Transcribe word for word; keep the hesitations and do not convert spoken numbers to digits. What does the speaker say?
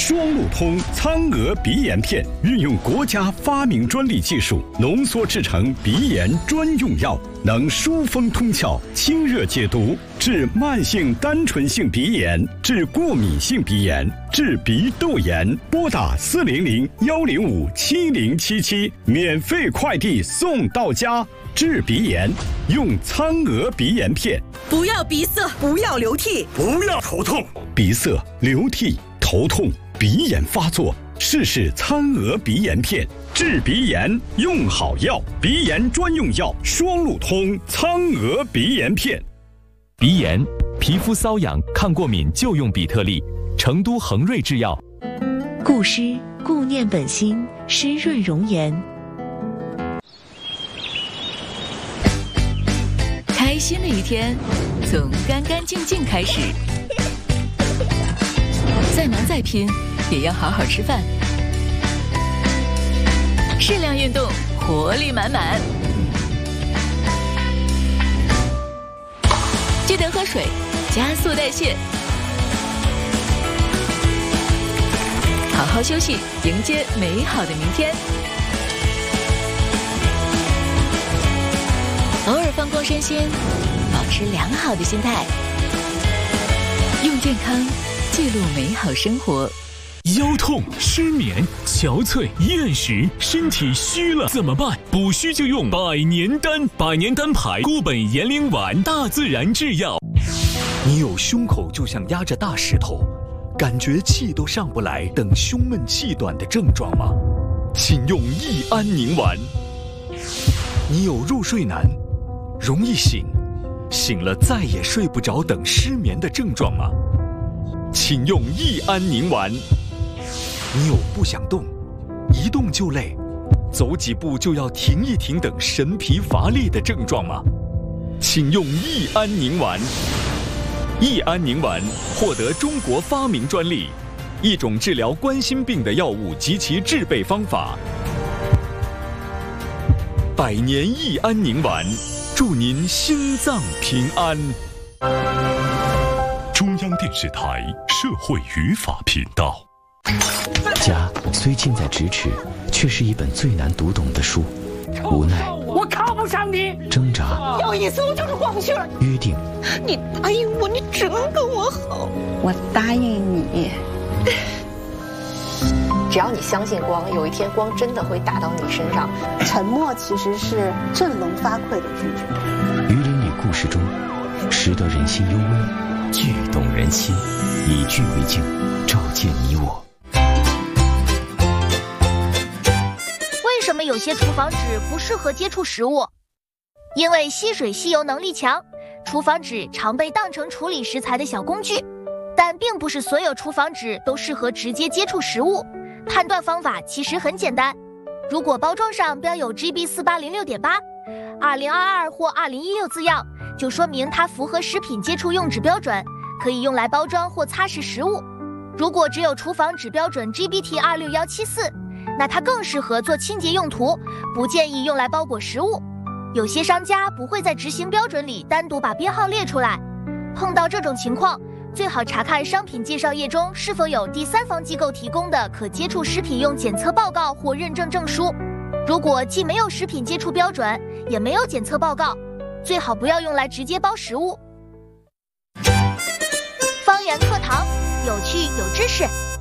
双路通苍鹅鼻炎片，运用国家发明专利技术浓缩制成鼻炎专用药，能疏风通窍、清热解毒，治慢性单纯性鼻炎，治过敏性鼻炎，治鼻窦炎。拨打四零零幺零五七零七七，免费快递送到家。治鼻炎用苍鹅鼻炎片。 不要鼻塞，不要流涕， 不要头痛。鼻塞、流涕、头痛、鼻炎发作，试试苍鹅鼻炎片。治鼻炎用好药，鼻炎专用药双路通苍鹅鼻炎片。 鼻炎、皮肤瘙痒、抗过敏就用比特利，成都恒瑞制药。 固湿固念本心，湿润容颜。 开心的一天，从干干净净开始。再忙再拼，也要好好吃饭。适量运动，活力满满。记得喝水，加速代谢。好好休息，迎接美好的明天。偶尔放空身心，保持良好的心态，用健康记录美好生活。 腰痛、失眠、憔悴、厌食，身体虚了怎么办？补虚就用百年丹，百年丹牌固本延龄丸，大自然制药。 你有胸口就像压着大石头，感觉气都上不来，等胸闷气短的症状吗？请用益安宁丸。你有入睡难、容易醒、醒了再也睡不着等失眠的症状吗？请用益安宁丸。你有不想动、一动就累、走几步就要停一停等神疲乏力的症状吗？请用益安宁丸。益安宁丸获得中国发明专利，一种治疗冠心病的药物及其制备方法。百年益安宁丸，祝您心脏平安。 中央电视台社会语法频道。 家虽近在咫尺，却是一本最难读懂的书。无奈， 我靠不上你； 挣扎， 有意思我就是过不去了。 约定， 你答应我，你只能跟我好。 我答应你。 只要你相信光，有一天光真的会打到你身上。 沉默其实是振聋发聩的拒绝。 于林里故事中，识得人心幽微，剧动人心，以剧为镜，照见你我。 为什么有些厨房纸不适合接触食物？因为吸水吸油能力强，厨房纸常被当成处理食材的小工具，但并不是所有厨房纸都适合直接接触食物。判断方法其实很简单，如果包装上标有 G B 四八零六点八、二零二二或二零一六字样，就说明它符合食品接触用纸标准，可以用来包装或擦拭食物。如果只有厨房纸标准 G B T 二六一七四，那它更适合做清洁用途，不建议用来包裹食物。有些商家不会在执行标准里单独把编号列出来，碰到这种情况，最好查看商品介绍页中是否有第三方机构提供的可接触食品用检测报告或认证证书。如果既没有食品接触标准，也没有检测报告，最好不要用来直接包食物。方言课堂，有趣有知识。